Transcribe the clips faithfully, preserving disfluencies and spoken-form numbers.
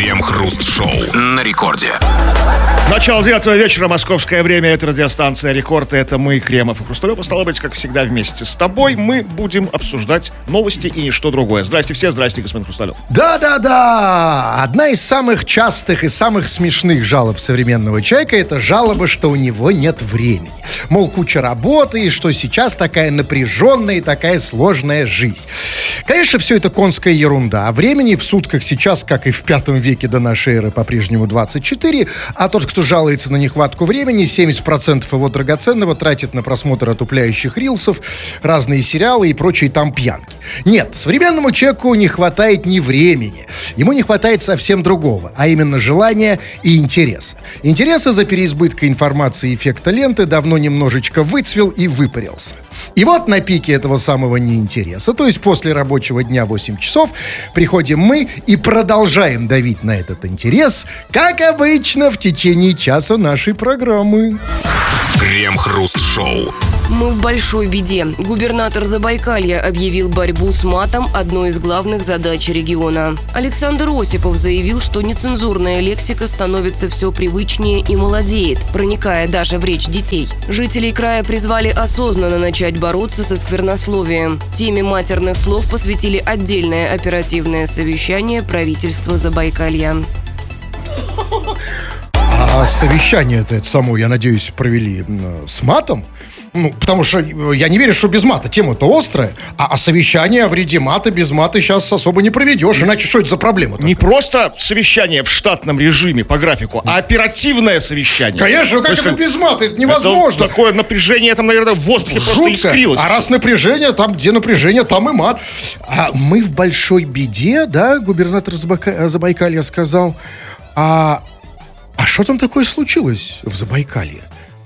Крем-хруст-шоу на рекорде. Начало девятого вечера, московское время. Это радиостанция «Рекорд». Это мы, Кремов и Хрусталев. И стало быть, как всегда, вместе с тобой мы будем обсуждать новости и ничто другое. Здрасте все, здрасте, господин Хрусталев. Да-да-да! Одна из самых частых и самых смешных жалоб современного человека — это жалоба, что у него нет времени. Мол, куча работы, и что сейчас такая напряженная и такая сложная жизнь. Конечно, все это конская ерунда. А времени в сутках сейчас, как и в пятом веке до нашей эры, по-прежнему двадцать четыре, а тот, кто жалуется на нехватку времени, семьдесят процентов его драгоценного тратит на просмотр отупляющих рилсов, разные сериалы и прочие там пьянки. Нет, современному человеку не хватает ни времени. Ему не хватает совсем другого, а именно желания и интереса. Интереса за переизбытка информации и эффекта ленты давно немножечко выцвел и выпарился. И вот на пике этого самого неинтереса, то есть после рабочего дня восемь часов, приходим мы и продолжаем давить на этот интерес, как обычно, в течение часа нашей программы. Крем-хруст-шоу. Мы в большой беде. Губернатор Забайкалья объявил борьбу с матом одной из главных задач региона. Александр Осипов заявил, что нецензурная лексика становится все привычнее и молодеет, проникая даже в речь детей. Жителей края призвали осознанно начать бороться со сквернословием. Теме матерных слов посвятили отдельное оперативное совещание правительства Забайкалья. А совещание-то это само, я надеюсь, провели с матом? Ну, потому что я не верю, что без мата. Тема-то острая. А, а совещание о вреде мата без мата сейчас особо не проведешь. Иначе что это за проблема? Не просто совещание в штатном режиме по графику, а оперативное совещание. Конечно, как это без мата? Это невозможно. Это такое напряжение там, наверное, в воздухе Жутко. Просто искрилось. А раз напряжение, там, где напряжение, там и мат. А мы в большой беде, да, губернатор Забайка... Забайкалья сказал. А... А что там такое случилось в Забайкалье?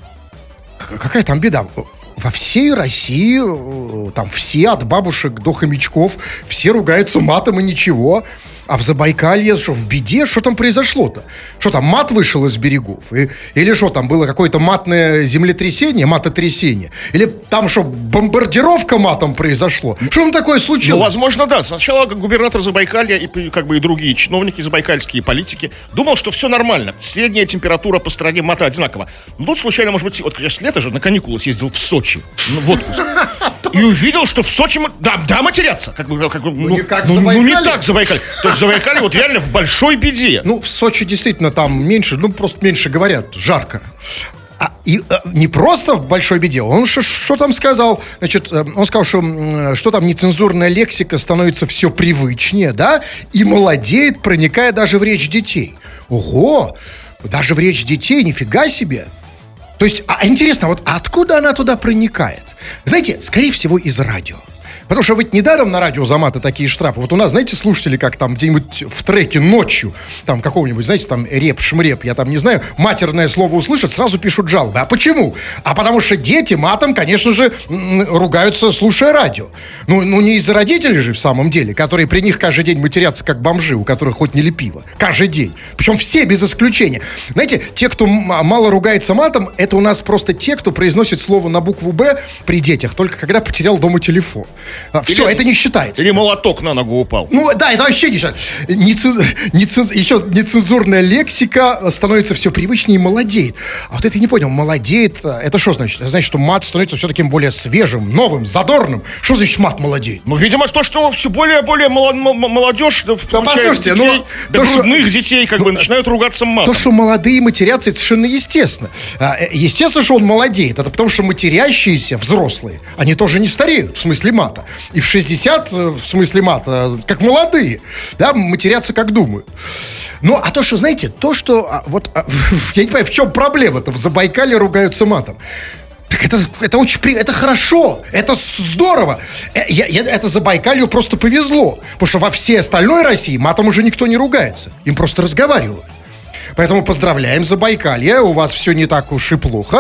Какая там беда? Во всей России, там все, от бабушек до хомячков, все ругаются матом и ничего. А в Забайкалье, что, в беде? Что там произошло-то? Что там, мат вышел из берегов? И, или что, там было какое-то матное землетрясение, матотрясение? Или там что, бомбардировка матом произошло? Что там такое случилось? Ну, возможно, да. Сначала губернатор Забайкалья и, как бы, и другие чиновники, забайкальские политики думал, что все нормально. Средняя температура по стране мата одинакова. Но тут случайно, может быть, вот сейчас лето же, на каникулы съездил в Сочи, в отпуск. И увидел, что в Сочи, да, да, матерятся. Как бы, как бы, ну, ну, не как ну, ну, не так Забайкалье. То есть Забайкалье вот реально в большой беде. Ну, в Сочи действительно там меньше, ну, просто меньше говорят, жарко. А, и а, не просто в большой беде, он что там сказал? Значит, он сказал, что, что там нецензурная лексика становится все привычнее, да, и молодеет, проникая даже в речь детей. Ого, даже в речь детей, нифига себе. То есть, а интересно, вот откуда она туда проникает? Знаете, скорее всего, из радио. Потому что ведь недаром на радио за маты такие штрафы. Вот у нас, знаете, слушатели, как там где-нибудь в треке ночью, там какого-нибудь, знаете, там реп-шмреп, я там не знаю, матерное слово услышат, сразу пишут жалобы. А почему? А потому что дети матом, конечно же, ругаются, слушая радио. Ну, ну не из-за родителей же в самом деле, которые при них каждый день матерятся как бомжи, у которых хоть не пиво. Каждый день. Причем все без исключения. Знаете, те, кто мало ругается матом, это у нас просто те, кто произносит слово на букву «Б» при детях, только когда потерял дома телефон. Все, или, это не считается. Или молоток на ногу упал. Ну, да, это вообще не считается. Неценз... Неценз... Еще нецензурная лексика становится все привычнее и молодеет. А вот это я не понял, молодеет, это что значит? Это значит, что мат становится все таким более свежим, новым, задорным. Что значит мат молодеет? Ну, видимо, то, что все более и более молодежь, да, послушайте, детей, ну, да, то, грудных что, детей, как ну, бы, начинают ругаться матом. То, что молодые матерятся, это совершенно естественно. Естественно, что он молодеет. Это потому, что матерящиеся взрослые, они тоже не стареют, в смысле мата. И в шестьдесят, в смысле мата, как молодые, да, матерятся как думают. Ну, а то, что, знаете, то, что, вот, я не понимаю, в чем проблема-то, в Забайкалье ругаются матом. Так это, это очень, это хорошо, это здорово. Я, я, это Забайкалью просто повезло, потому что во всей остальной России матом уже никто не ругается, им просто разговаривают. Поэтому поздравляем, Забайкалье, у вас все не так уж и плохо.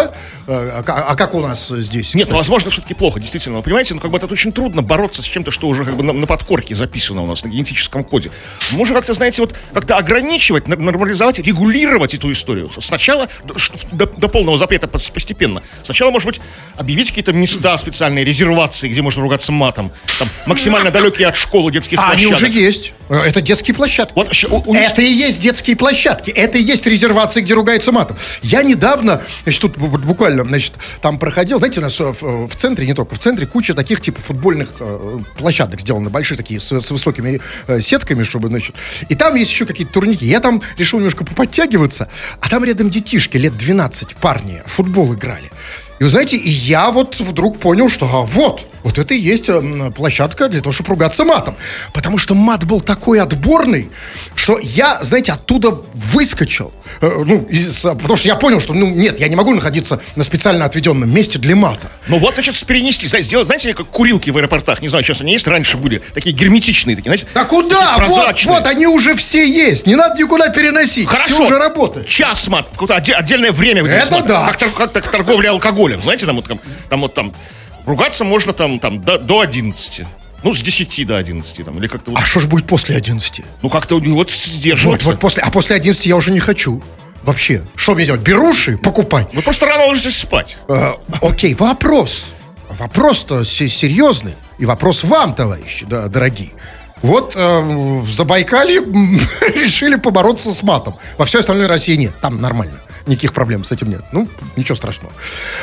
А, а как у нас здесь? Нет, кстати? ну, возможно, все-таки плохо, действительно. Вы понимаете, ну, как бы это очень трудно бороться с чем-то, что уже как бы на, на подкорке записано у нас, на генетическом коде. Можно как-то, знаете, вот как-то ограничивать, нормализовать, регулировать эту историю. Сначала, до, до полного запрета постепенно. Сначала, может быть, объявить какие-то места специальные, резервации, где можно ругаться матом. Там, максимально далекие от школы детских А площадок. они уже есть. Это детские площадки. Вот, вообще, у- у- Это и есть детские площадки. Это и есть резервации, где ругаются матом. Я недавно, значит, тут бу- буквально, значит, там проходил, знаете, у нас в, в центре, не только в центре, куча таких типа футбольных э, площадок сделаны, большие такие, с, с высокими э, сетками, чтобы, значит. И там есть еще какие-то турники. Я там решил немножко поподтягиваться, а там рядом детишки лет двенадцать, парни, в футбол играли. И вы знаете, и я вот вдруг понял, что а, вот, вот это и есть э, площадка для того, чтобы ругаться матом. Потому что мат был такой отборный, что я, знаете, оттуда выскочил. Э, ну, из, потому что я понял, что, ну, нет, я не могу находиться на специально отведенном месте для мата. Ну вот, значит, перенести, знаете, сделать, знаете, как курилки в аэропортах, не знаю, сейчас они есть, раньше были такие герметичные, такие, знаете. Да куда? такие Вот, прозрачные. вот, они уже все есть. Не надо никуда переносить. Хорошо. Все уже работает. Час мат, какое-то отде- отдельное время. выделить Это мат. да. Как, тор- как, так торговля алкоголем, знаете, там вот там, там вот там ругаться можно там, там до, до одиннадцати. Ну, с десяти до одиннадцати там, или как-то вот, А что ж будет после одиннадцати? ну как-то вот Вот, сдерживаться. вот после, а после одиннадцати я уже не хочу. Вообще. Что мне делать? Беруши покупать? Вы просто рано ложитесь спать. Э, окей, вопрос. Вопрос-то се- серьезный. И вопрос вам, товарищи, да, дорогие. Вот э, в Забайкалье м, решили побороться с матом. Во всей остальной России нет. Там нормально. Никаких проблем с этим нет. Ну, ничего страшного.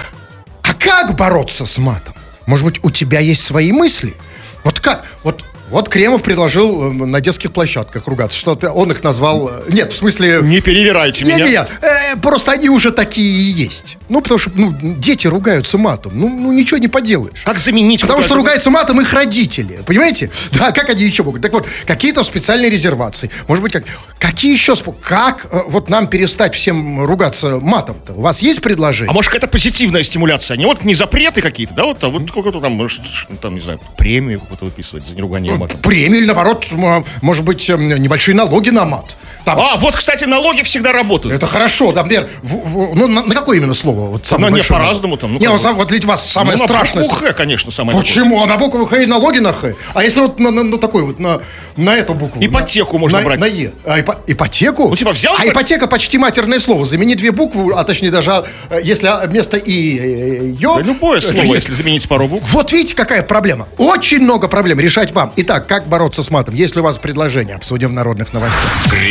А как бороться с матом? Может быть, у тебя есть свои мысли? Вот как? Вот, вот Кремов предложил э, на детских площадках ругаться. Что-то он их назвал... э, Нет, в смысле... Не перевирайте меня. Не-не-не, э, просто они уже такие и есть. Ну, потому что, ну, дети ругаются матом. Ну, ну ничего не поделаешь. Как заменить? Потому что какое-то- ругаются матом их родители. Понимаете? Да, как они еще могут? Так вот, какие-то специальные резервации. Может быть, как... Какие еще способы? Как э, вот нам перестать всем ругаться матом-то? У вас есть предложение? А может, какая-то позитивная стимуляция? Не вот не запреты какие-то, да, вот, а вот какой-то там, может, ш- там, не знаю, премию какую-то выписывать за неругание матом. Премии или, наоборот, м, может быть, эм, небольшие налоги на мат. Там, А, вот, кстати, налоги всегда работают. это хорошо, да, например, в- в- ну, на, на какое именно слово? Вот самое Ну, не, большое? по-разному там, ну, не, как вот, бы. сам- вот для вас самое Ну, на страшное букву слово. Х, конечно, самое такое. Почему? А на букву Х и налоги на Х? А если вот на, на- на такой вот, на, на эту букву? Ипотеку на, можно на, брать. На Е. А, ипо- ипотеку? Ну, типа, взял, А так- ипотека почти матерное слово. Замени две буквы, а точнее даже, а, если а, вместо И э, Ё. Да любое это слово, нет. если заменить пару букв. Вот видите, какая проблема. Очень много проблем решать вам. Итак, как бороться с матом? Если у вас предложение, обсудим в народных новостях.